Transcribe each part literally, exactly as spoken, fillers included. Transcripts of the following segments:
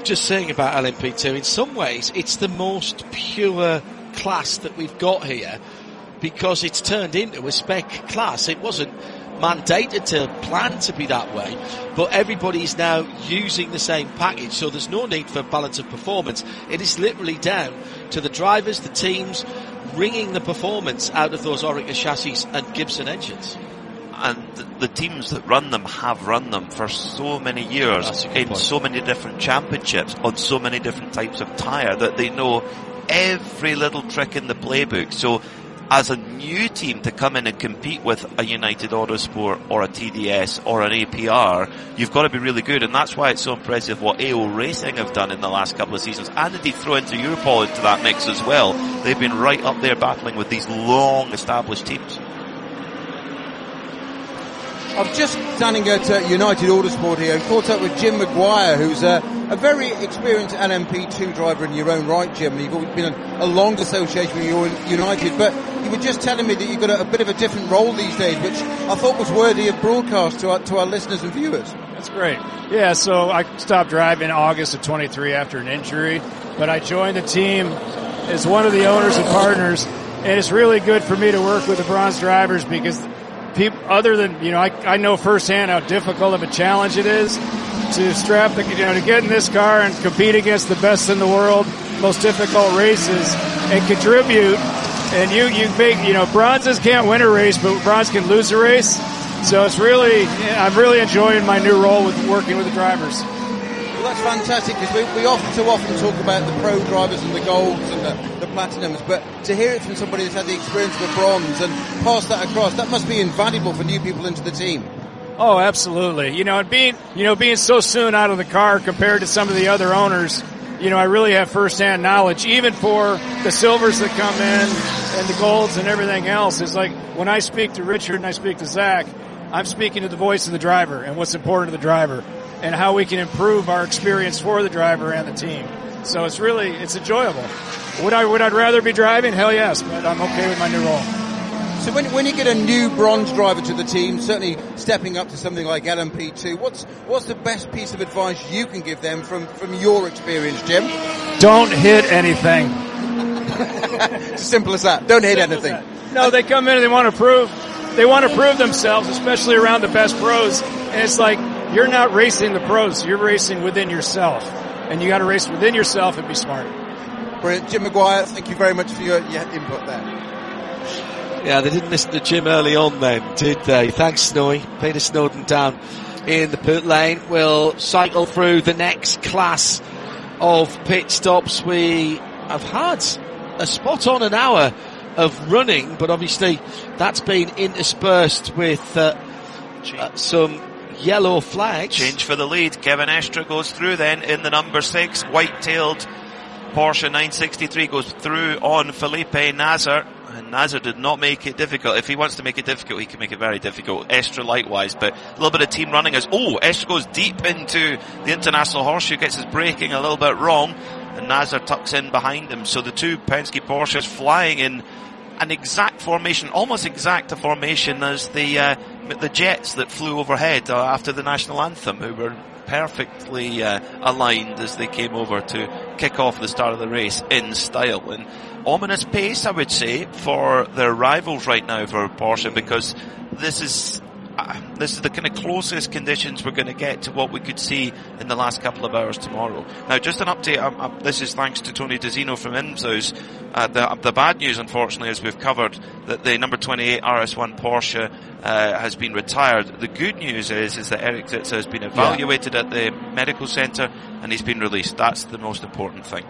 just saying about L M P two, in some ways, it's the most pure class that we've got here because it's turned into a spec class. It wasn't mandated to plan to be that way, but everybody's now using the same package, so there's no need for balance of performance. It is literally down to the drivers, the teams, wringing the performance out of those Oreca chassis and Gibson engines. And the teams that run them have run them for so many years in point. so many different championships on so many different types of tyre that they know every little trick in the playbook. So as a new team to come in and compete with a United Autosport or a T D S or an A P R, you've got to be really good, and that's why it's so impressive what A O Racing have done in the last couple of seasons, and indeed throw into Europol into that mix as well. They've been right up there battling with these long established teams. I'm just standing at uh, United Autosport here and caught up with Jim Maguire, who's uh, a very experienced L M P two driver in your own right, Jim. You've been a, a long association with United, but you were just telling me that you've got a, a bit of a different role these days, which I thought was worthy of broadcast to our, to our listeners and viewers. That's great. Yeah, so I stopped driving in August of twenty-three after an injury, but I joined the team as one of the owners and partners, and it's really good for me to work with the bronze drivers because people, other than, you know, I, I know firsthand how difficult of a challenge it is to strap the, you know, to get in this car and compete against the best in the world, most difficult races, and contribute. And you, you make, you know, bronzes can't win a race, but bronze can lose a race. So it's really, I'm really enjoying my new role with working with the drivers. Well, that's fantastic because we, we often so often talk about the pro drivers and the golds and the, the platinums, but to hear it from somebody that's had the experience of a bronze and pass that across, that must be invaluable for new people into the team. Oh, absolutely. You know, and being, you know, being so soon out of the car compared to some of the other owners, you know, I really have firsthand knowledge, even for the silvers that come in and the golds and everything else. It's like when I speak to Richard and I speak to Zach, I'm speaking to the voice of the driver and what's important to the driver and how we can improve our experience for the driver and the team. So it's really, it's enjoyable. Would I, would I rather be driving? Hell yes, but I'm okay with my new role. So when, when you get a new bronze driver to the team, certainly stepping up to something like L M P two, what's what's the best piece of advice you can give them from, from your experience, Jim? Don't hit anything. It's as simple as that. Don't hit anything. No, they come in and they want to prove, they want to prove themselves, especially around the best pros. And it's like, you're not racing the pros, you're racing within yourself. And you got to race within yourself and be smart. Brilliant. Jim Maguire, thank you very much for your, your input there. Yeah, they didn't listen to Jim early on then, did they? Thanks, Snowy. Peter Snowden down in the pit lane. We'll cycle through the next class of pit stops. We have had a spot on an hour of running, but obviously that's been interspersed with uh, uh, some yellow flags. Change for the lead. Kevin Estre goes through then in the number six. White-tailed Porsche nine sixty-three goes through on Felipe Nasr. And Nasr did not make it difficult. If he wants to make it difficult, he can make it very difficult. Estre likewise, but a little bit of team running as, oh, Estre goes deep into the International Horseshoe, gets his braking a little bit wrong, and Nasr tucks in behind him. So the two Penske Porsches flying in an exact formation, almost exact a formation as the, uh, the jets that flew overhead uh, after the national anthem, who were perfectly uh, aligned as they came over to kick off the start of the race in style. And ominous pace, I would say, for their rivals right now for Porsche, because this is uh, this is the kind of closest conditions we're going to get to what we could see in the last couple of hours tomorrow. Now, just an update. Um, um, this is thanks to Tony DeZino from IMSA's. Uh, the, the bad news, unfortunately, as we've covered, that the number twenty-eight R S one Porsche uh, has been retired. The good news is is that Eric Zitzer has been evaluated yeah. at the medical centre and he's been released. That's the most important thing.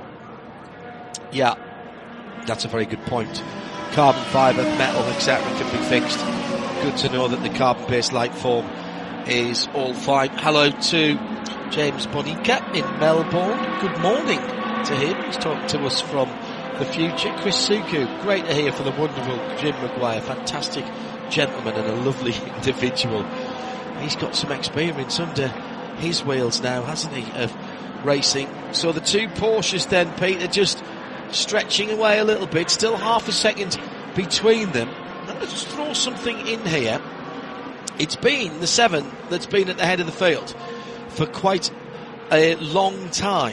Yeah. That's a very good point. Carbon fibre, metal, et cetera can be fixed. Good to know that the carbon-based light form is all fine. Hello to James Bonica in Melbourne. Good morning to him. He's talking to us from the future. Chris Suku, great to hear from the wonderful Jim Maguire. Fantastic gentleman and a lovely individual. He's got some experience under his wheels now, hasn't he, of racing. So the two Porsches then, Peter, just stretching away a little bit, still half a second between them. And let's just throw something in here. It's been the seven that's been at the head of the field for quite a long time.